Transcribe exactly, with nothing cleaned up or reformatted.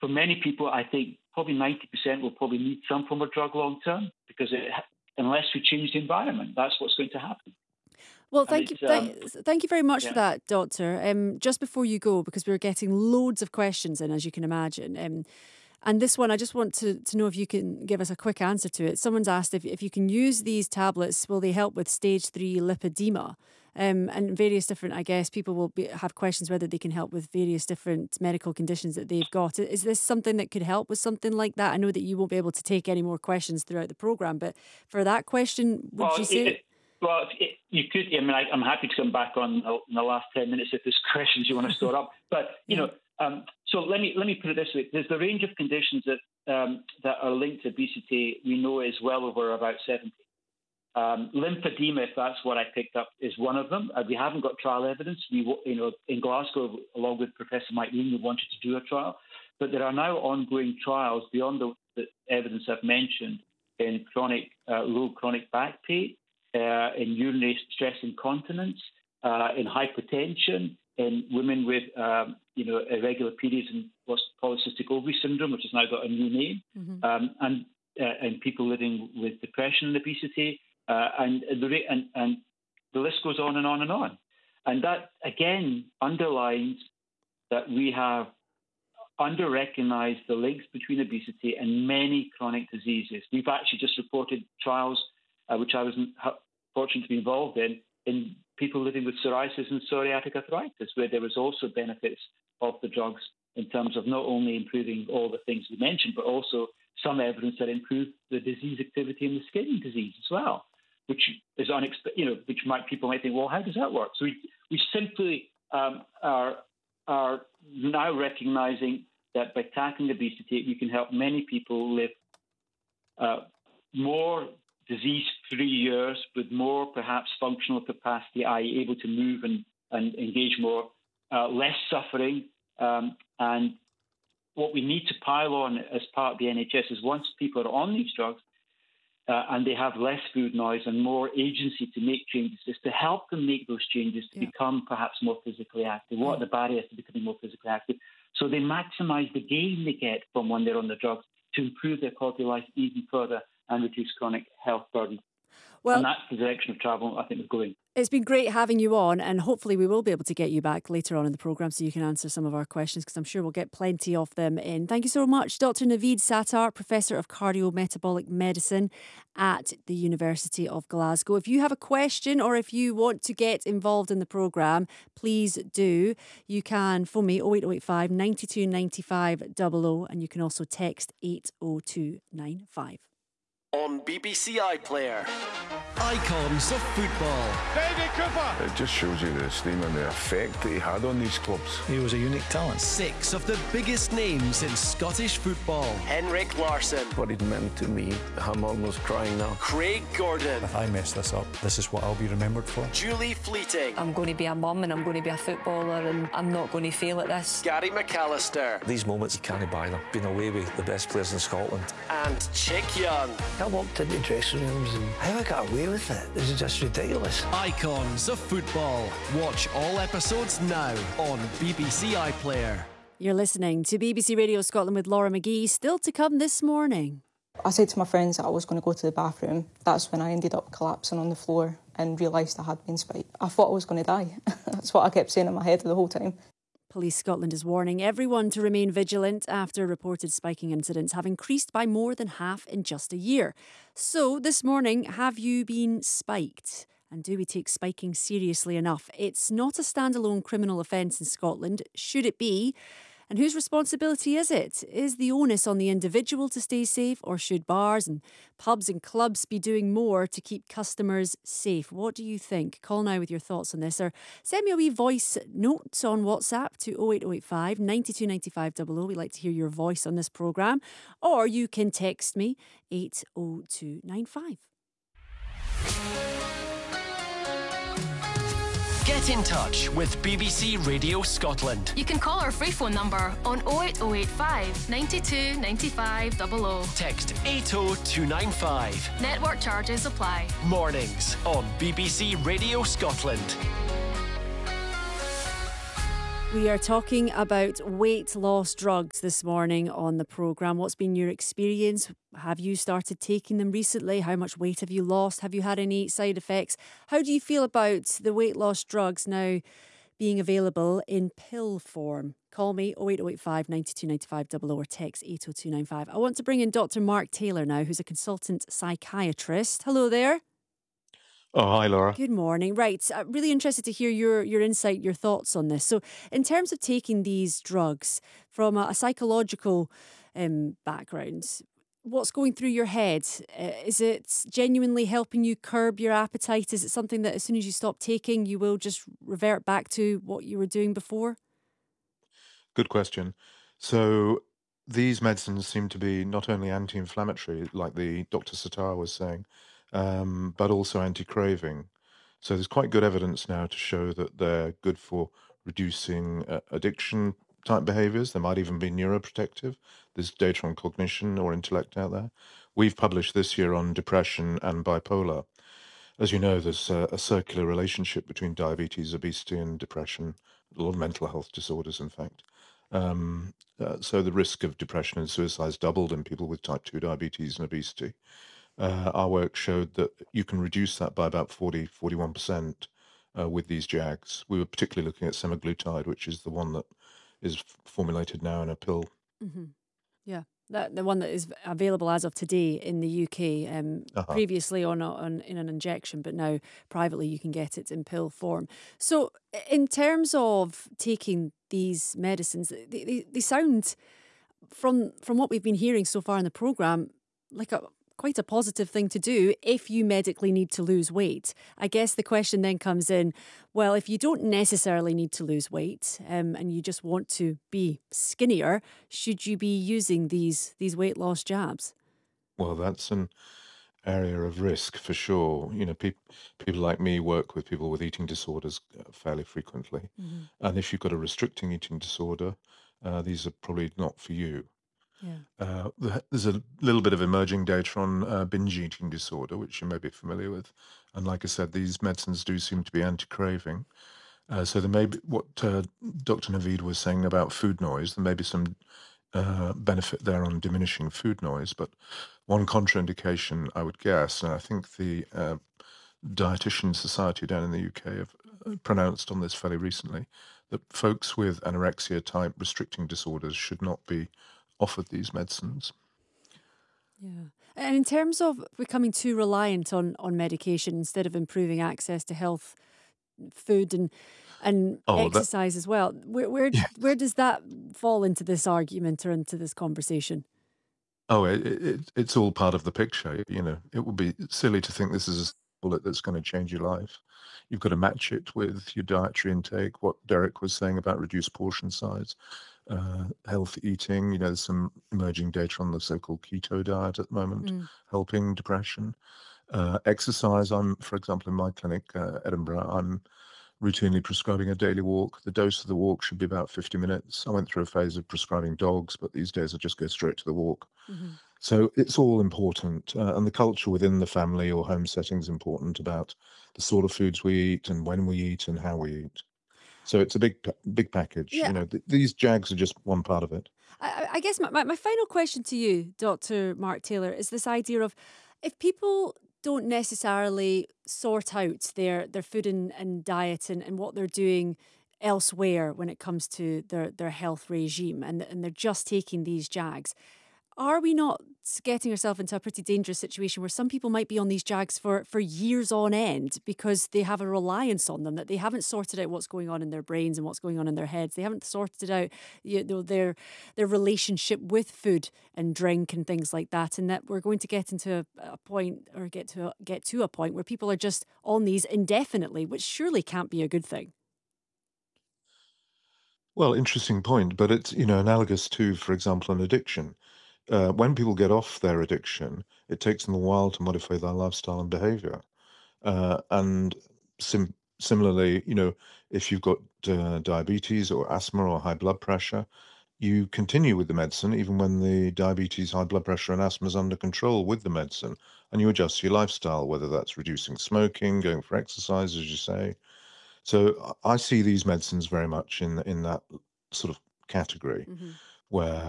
for many people, I think probably ninety percent will probably need some form of drug long term, because it, unless we change the environment, that's what's going to happen. Well, thank you, um, th- thank you very much yeah. for that, Doctor. Um, just before you go, because we're getting loads of questions in, as you can imagine, um, and this one, I just want to, to know if you can give us a quick answer to it. Someone's asked if, if you can use these tablets, will they help with stage three lipedema? Um, and various different, I guess, people will be, have questions whether they can help with various different medical conditions that they've got. Is this something that could help with something like that? I know that you won't be able to take any more questions throughout the programme, but for that question, would well, you say... It, Well, it, you could. I mean, I, I'm happy to come back on in the last ten minutes if there's questions you want to store up. But you yeah. know, um, so let me let me put it this way: there's the range of conditions that um, that are linked to obesity. We know is well over about seventy. Um, lymphedema, if that's what I picked up, is one of them. Uh, we haven't got trial evidence. We, you know, in Glasgow, along with Professor Mike Lean, we wanted to do a trial, but there are now ongoing trials beyond the, the evidence I've mentioned in chronic uh, low chronic back pain. Uh, in urinary stress incontinence, uh, in hypertension, in women with um, you know irregular periods and what's polycystic ovary syndrome, which has now got a new name, mm-hmm. um, and uh, and people living with depression and obesity, uh, and the and, and the list goes on and on and on, and that again underlines that we have under-recognized the links between obesity and many chronic diseases. We've actually just reported trials, uh, which I was fortunate to be involved in, in people living with psoriasis and psoriatic arthritis, where there was also benefits of the drugs in terms of not only improving all the things we mentioned, but also some evidence that improved the disease activity in the skin disease as well, which is unexpected, you know, which might people might think, well, how does that work? So we, we simply um, are, are now recognizing that by tackling obesity, you can help many people live uh, more disease-free years with more perhaps functional capacity, that is able to move and, and engage more, uh, less suffering. Um, and what we need to pile on as part of the N H S is once people are on these drugs uh, and they have less food noise and more agency to make changes, is to help them make those changes to yeah. become perhaps more physically active. What are the barriers to becoming more physically active? So they maximise the gain they get from when they're on the drugs to improve their quality of life even further and reduce chronic health burden. Well, and that's the direction of travel I think we're going. It's been great having you on, and hopefully we will be able to get you back later on in the programme so you can answer some of our questions, because I'm sure we'll get plenty of them in. Thank you so much, Doctor Naveed Sattar, Professor of Cardiometabolic Medicine at the University of Glasgow. If you have a question or if you want to get involved in the programme, please do. You can phone me oh eight oh eight five, nine two nine five, double oh, and you can also text eight oh two nine five. On B B C iPlayer, Icons of Football. David Cooper. It just shows you the esteem and the effect that he had on these clubs. He was a unique talent. Six of the biggest names in Scottish football. Henrik Larsson. What it meant to me, I'm almost crying now. Craig Gordon. If I mess this up, this is what I'll be remembered for. Julie Fleeting. I'm going to be a mum and I'm going to be a footballer and I'm not going to fail at this. Gary McAllister. These moments, you can't buy them. Been away with the best players in Scotland. And Chick Young. I walked into dressing rooms and how I got away with it. This is just ridiculous. Icons of Football. Watch all episodes now on B B C iPlayer. You're listening to B B C Radio Scotland with Laura McGee. Still to come this morning. I said to my friends that I was going to go to the bathroom. That's when I ended up collapsing on the floor and realised I had been spiked. I thought I was going to die. That's what I kept saying in my head the whole time. Police Scotland is warning everyone to remain vigilant after reported spiking incidents have increased by more than half in just a year. So this morning, have you been spiked? And do we take spiking seriously enough? It's not a standalone criminal offence in Scotland. Should it be? And whose responsibility is it? Is the onus on the individual to stay safe, or should bars and pubs and clubs be doing more to keep customers safe? What do you think? Call now with your thoughts on this, or send me a wee voice note on WhatsApp to oh eight oh eight five, nine two nine five, double oh. We'd like to hear your voice on this programme. Or you can text me eight oh two nine five. Get in touch with B B C Radio Scotland. You can call our free phone number on oh eight oh eight five, nine two nine five, double oh. Text eight oh two nine five. Network charges apply. Mornings on B B C Radio Scotland. We are talking about weight loss drugs this morning on the programme. What's been your experience? Have you started taking them recently? How much weight have you lost? Have you had any side effects? How do you feel about the weight loss drugs now being available in pill form? Call me oh eight oh eight five, nine two nine five double oh or text eight oh two nine five. I want to bring in Doctor Mark Taylor now, who's a consultant psychiatrist. Hello there. Oh, hi, Laura. Good morning. Right, I'm really interested to hear your, your insight, your thoughts on this. So in terms of taking these drugs from a, a psychological um, background, what's going through your head? Uh, is it genuinely helping you curb your appetite? Is it something that as soon as you stop taking, you will just revert back to what you were doing before? Good question. So these medicines seem to be not only anti-inflammatory, like the Doctor Satar was saying, um, but also anti-craving. So there's quite good evidence now to show that they're good for reducing uh, addiction type behaviors. They might even be neuroprotective. There's data on cognition or intellect out there. We've published this year on depression and bipolar. As you know, there's a, a circular relationship between diabetes, obesity, and depression, a lot of mental health disorders, in fact. Um, uh, so the risk of depression and suicide has doubled in people with type two diabetes and obesity. Uh, our work showed that you can reduce that by about forty, forty-one percent uh, with these J A Gs. We were particularly looking at semaglutide, which is the one that is f- formulated now in a pill. Mm-hmm. Yeah, that the one that is available as of today in the U K. Um, Uh-huh. previously on, a, on in an injection, but now privately you can get it in pill form. So, in terms of taking these medicines, they, they, they sound from from what we've been hearing so far in the programme like a quite a positive thing to do if you medically need to lose weight. I guess the question then comes in, well, if you don't necessarily need to lose weight um, and you just want to be skinnier, should you be using these these weight loss jabs? Well, that's an area of risk for sure. You know, peop people like me work with people with eating disorders uh, fairly frequently. Mm-hmm. And if you've got a restricting eating disorder, uh, these are probably not for you. Yeah. Uh, the- there's a little bit of emerging data on uh, binge eating disorder, which you may be familiar with. And like I said, these medicines do seem to be anti-craving. Uh, so there may be what uh, Doctor Naveed was saying about food noise. There may be some uh, benefit there on diminishing food noise, but one contraindication, I would guess, and I think the uh, Dietitian Society down in the U K have uh, pronounced on this fairly recently, that folks with anorexia type restricting disorders should not be offered these medicines. Yeah. And in terms of becoming too reliant on, on medication instead of improving access to health, food and and Oh, that exercise as well, where where yeah. where does that fall into this argument or into this conversation? Oh, it, it, it's all part of the picture. You know, it would be silly to think this is a bullet that's going to change your life. You've got to match it with your dietary intake, what Derek was saying about reduced portion size, uh, healthy eating. You know, there's some emerging data on the so-called keto diet at the moment, Mm. helping depression. Uh, exercise, I'm, for example, in my clinic, uh, Edinburgh, I'm routinely prescribing a daily walk. The dose of the walk should be about fifty minutes. I went through a phase of prescribing dogs, but these days I just go straight to the walk. Mm-hmm. So it's all important. Uh, and the culture within the family or home setting is important about the sort of foods we eat and when we eat and how we eat. So it's a big, pa- big package. Yeah. You know, th- these jags are just one part of it. I, I I guess my, my, my final question to you, Doctor Mark Taylor, is this idea of if people don't necessarily sort out their, their food and, and diet and, and what they're doing elsewhere when it comes to their, their health regime and, and they're just taking these jags, are we not getting ourselves into a pretty dangerous situation where some people might be on these jags for, for years on end because they have a reliance on them, that they haven't sorted out what's going on in their brains and what's going on in their heads? They haven't sorted out, you know, their their relationship with food and drink and things like that, and that we're going to get into a, a point or get to a, get to a point where people are just on these indefinitely, which surely can't be a good thing. Well, interesting point, but it's, you know, analogous to, for example, an addiction. Uh, when people get off their addiction, it takes them a while to modify their lifestyle and behavior. Uh, and sim similarly, you know, if you've got uh, diabetes or asthma or high blood pressure, you continue with the medicine even when the diabetes, high blood pressure, and asthma is under control with the medicine, and you adjust your lifestyle, whether that's reducing smoking, going for exercise, as you say. So I see these medicines very much in in that sort of category, Mm-hmm. where